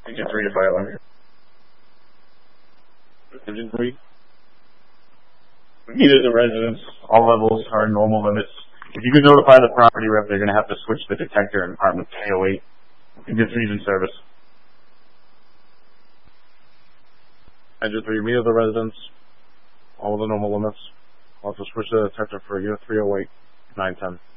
Engine 3 to fire alarm. Engine 3. Neither the residents, all levels are normal limits. If you can notify the property rep, they're going to have to switch the detector in apartment K08. Engine 3 is in service. Engine 3, meet the residents, all the normal limits. Also switch the detector for unit 308, 910.